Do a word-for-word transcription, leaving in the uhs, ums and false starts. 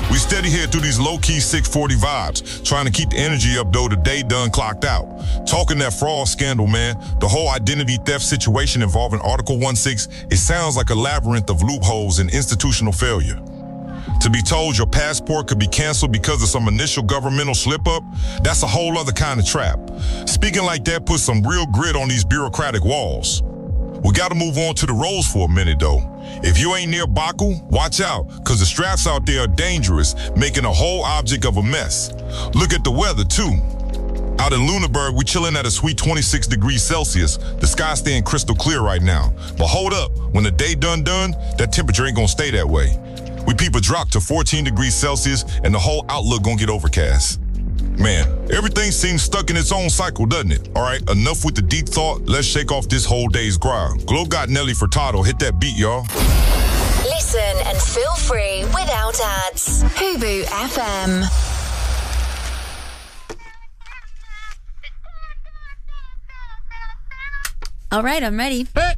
We steady here through these low-key six forty vibes, trying to keep the energy up though the day done clocked out. Talking that fraud scandal, man, the whole identity theft situation involving Article one sixteen, it sounds like a labyrinth of loopholes and institutional failure. To be told your passport could be canceled because of some initial governmental slip-up, that's a whole other kind of trap. Speaking like that puts some real grit on these bureaucratic walls. We gotta move on to the roads for a minute though. If you ain't near Baku, watch out, cause the straps out there are dangerous, making a whole object of a mess. Look at the weather too. Out in Lunenburg, we chilling at a sweet twenty-six degrees Celsius. The sky's staying crystal clear right now. But hold up, when the day done done, that temperature ain't gonna stay that way. We peep a drop to fourteen degrees Celsius and the whole outlook gonna get overcast. Man, everything seems stuck in its own cycle, doesn't it? All right, enough with the deep thought. Let's shake off this whole day's grind. Glow got Nelly Furtado. Hit that beat, y'all. Listen and feel free without ads. Hubu F M. All right, I'm ready. Hey!